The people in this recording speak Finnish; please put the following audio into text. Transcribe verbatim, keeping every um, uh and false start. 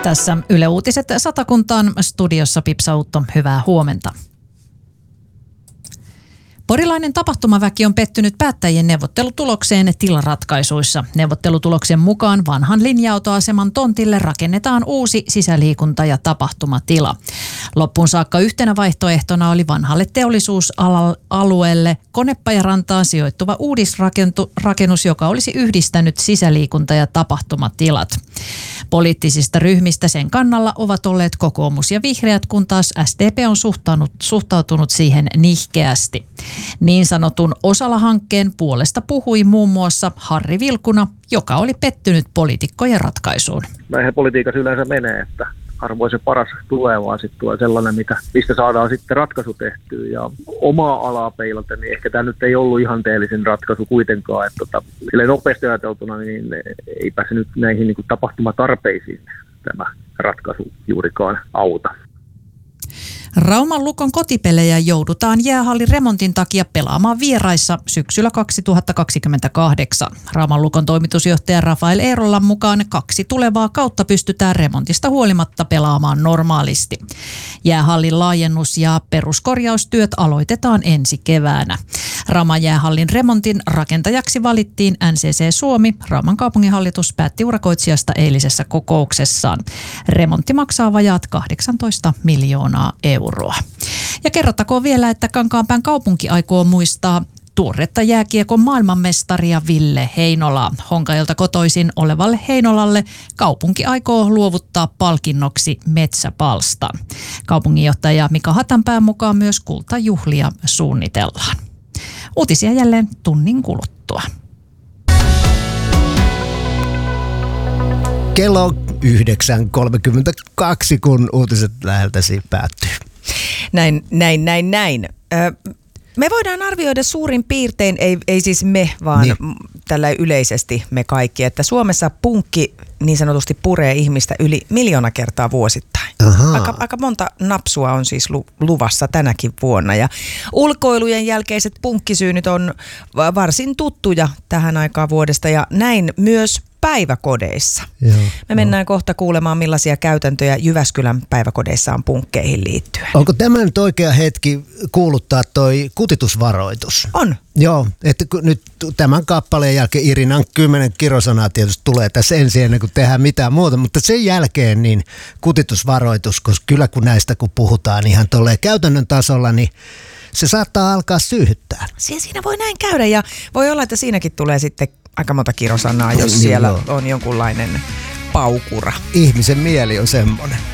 Tässä Yle Uutiset Satakuntaan, studiossa Pipsa Utto, hyvää huomenta. Porilainen tapahtumaväki on pettynyt päättäjien neuvottelutulokseen tilaratkaisuissa. Neuvottelutuloksen mukaan vanhan linja-autoaseman tontille rakennetaan uusi sisäliikunta- ja tapahtumatila. Loppuun saakka yhtenä vaihtoehtona oli vanhalle teollisuusalueelle Konepajarantaan sijoittuva uudisrakennus, joka olisi yhdistänyt sisäliikunta- ja tapahtumatilat. Poliittisista ryhmistä sen kannalla ovat olleet kokoomus ja vihreät, kun taas S D P on suhtautunut, suhtautunut siihen nihkeästi. Niin sanotun Osala-hankkeen puolesta puhui muun muassa Harri Vilkuna, joka oli pettynyt poliitikkojen ratkaisuun. Näinhän politiikassa yleensä menee, että harvoin se paras tulee, vaan sitten tulee sellainen, mitä, mistä saadaan sitten ratkaisu tehtyä. Ja omaa alaa peilaten, niin ehkä tämä nyt ei ollut ihanteellisen ratkaisu kuitenkaan. Että tota, silleen nopeasti ajateltuna, niin eipä se nyt näihin niin kuin tapahtumatarpeisiin tämä ratkaisu juurikaan auta. Rauman Lukon kotipelejä joudutaan jäähallin remontin takia pelaamaan vieraissa syksyllä kaksituhattakaksikymmentäkahdeksan. Rauman Lukon toimitusjohtaja Rafael Eerolan mukaan kaksi tulevaa kautta pystytään remontista huolimatta pelaamaan normaalisti. Jäähallin laajennus- ja peruskorjaustyöt aloitetaan ensi keväänä. Rauman jäähallin remontin rakentajaksi valittiin N C C Suomi. Rauman kaupunginhallitus päätti urakoitsijasta eilisessä kokouksessaan. Remontti maksaa vajaat kahdeksantoista miljoonaa euroa. Ja kerrottakoon vielä, että Kankaanpään kaupunki aikoo muistaa tuoretta jääkiekon maailmanmestaria Ville Heinolaa. Honkajoelta kotoisin olevalle Heinolalle kaupunki aikoo luovuttaa palkinnoksi metsäpalstan. Kaupunginjohtaja Mika Hatanpään mukaan myös kultajuhlia suunnitellaan. Uutisia jälleen tunnin kuluttua. Kello yhdeksän kolmekymmentäkaksi, kun uutiset läheltäsi päättyy. Näin, näin, näin, näin. Ö, me voidaan arvioida suurin piirtein, ei, ei siis me, vaan niin. tällä yleisesti me kaikki, että Suomessa punkki niin sanotusti puree ihmistä yli miljoona kertaa vuosittain. Aika, aika monta napsua on siis lu, luvassa tänäkin vuonna. Ja ulkoilujen jälkeiset punkkisyynyt on varsin tuttuja tähän aikaan vuodesta ja näin myös päiväkodeissa. Joo, Me mennään no. kohta kuulemaan, millaisia käytäntöjä Jyväskylän päiväkodeissa on punkkeihin liittyen. Onko tämä nyt oikea hetki kuuluttaa toi kutitusvaroitus? On. Joo, että nyt tämän kappaleen jälkeen Irinan kymmenen kirosanaa tietysti tulee tässä ensin ennen kuin tehdään mitään muuta, mutta sen jälkeen niin kutitusvaroitus, koska kyllä kun näistä kun puhutaan ihan tolleen käytännön tasolla, niin se saattaa alkaa syyhyttää. Siinä voi näin käydä ja voi olla, että siinäkin tulee sitten aika monta kirosanaa, jos niin siellä joo. on jonkunlainen paukura. Ihmisen mieli on semmoinen.